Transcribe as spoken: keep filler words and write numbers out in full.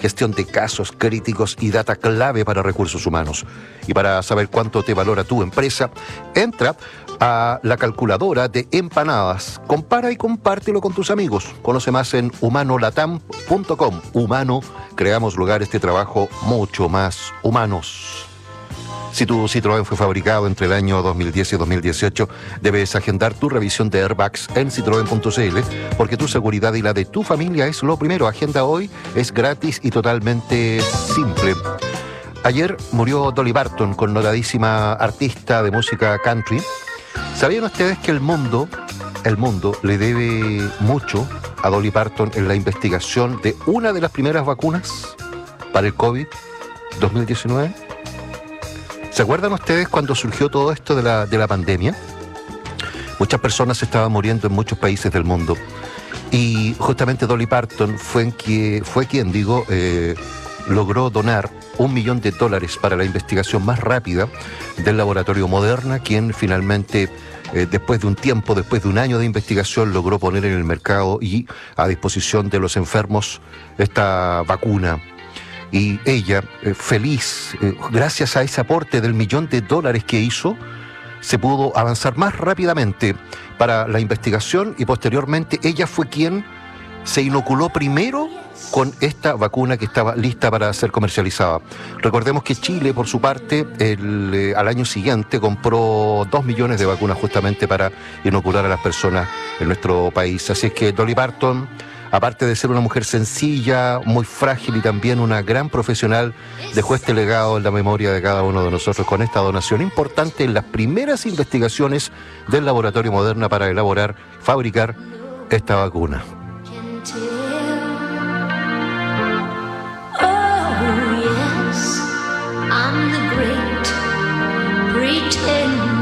gestión de casos críticos y data clave para recursos humanos. Y para saber cuánto te valora tu empresa, entra a la calculadora de empanadas. Compara y compártelo con tus amigos. Conoce más en humano latam punto com. Humano, creamos lugares de trabajo mucho más humanos. Si tu Citroën fue fabricado entre el año dos mil diez y dos mil dieciocho, debes agendar tu revisión de airbags en citroen punto c l, porque tu seguridad y la de tu familia es lo primero. Agenda hoy, es gratis y totalmente simple. Ayer murió Dolly Parton, connotadísima artista de música country. ¿Sabían ustedes que el mundo, el mundo le debe mucho a Dolly Parton en la investigación de una de las primeras vacunas para el COVID dos mil diecinueve? ¿Se acuerdan ustedes cuando surgió todo esto de la, de la pandemia? Muchas personas estaban muriendo en muchos países del mundo. Y justamente Dolly Parton fue, en que, fue quien, digo, eh, logró donar un millón de dólares para la investigación más rápida del laboratorio Moderna, quien finalmente, eh, después de un tiempo, después de un año de investigación, logró poner en el mercado y a disposición de los enfermos esta vacuna. Y ella, eh, feliz, eh, gracias a ese aporte del millón de dólares que hizo, se pudo avanzar más rápidamente para la investigación y posteriormente ella fue quien se inoculó primero con esta vacuna que estaba lista para ser comercializada. Recordemos que Chile, por su parte, el, eh, al año siguiente compró dos millones de vacunas justamente para inocular a las personas en nuestro país. Así es que Dolly Parton, aparte de ser una mujer sencilla, muy frágil y también una gran profesional, dejó este legado en la memoria de cada uno de nosotros con esta donación importante en las primeras investigaciones del laboratorio Moderna para elaborar, fabricar esta vacuna. Oh, yes, I'm the great pretender.